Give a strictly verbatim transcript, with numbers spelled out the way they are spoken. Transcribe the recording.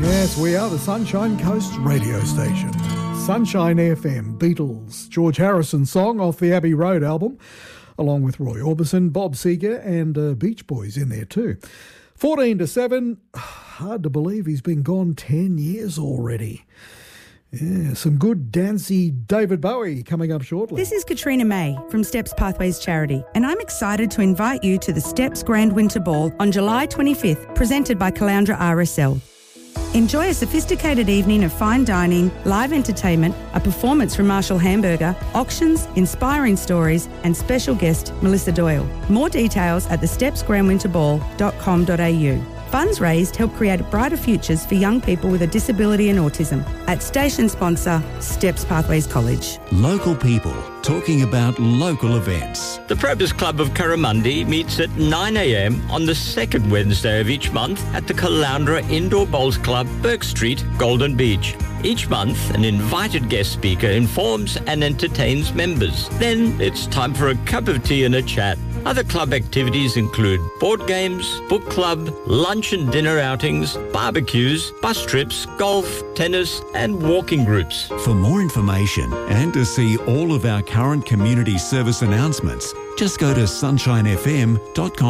Yes, we are the Sunshine Coast radio station. Sunshine F M, Beatles, George Harrison song off the Abbey Road album, along with Roy Orbison, Bob Seger and uh, Beach Boys in there too. fourteen to seven, hard to believe he's been gone ten years already. Yeah, some good dancey David Bowie coming up shortly. This is Katrina May from Steps Pathways Charity, and I'm excited to invite you to the Steps Grand Winter Ball on July twenty-fifth, presented by Caloundra R S L. Enjoy a sophisticated evening of fine dining, live entertainment, a performance from Marshall Hamburger, auctions, inspiring stories, and special guest Melissa Doyle. More details at the steps grand winter ball dot com dot a u. Funds raised help create brighter futures for young people with a disability and autism. At station sponsor, Steps Pathways College. Local people talking about local events. The Probus Club of Curramundi meets at nine a m on the second Wednesday of each month at the Caloundra Indoor Bowls Club, Burke Street, Golden Beach. Each month, an invited guest speaker informs and entertains members. Then it's time for a cup of tea and a chat. Other club activities include board games, book club, lunch and dinner outings, barbecues, bus trips, golf, tennis and walking groups. For more information and to see all of our current community service announcements, just go to sunshine f m dot com.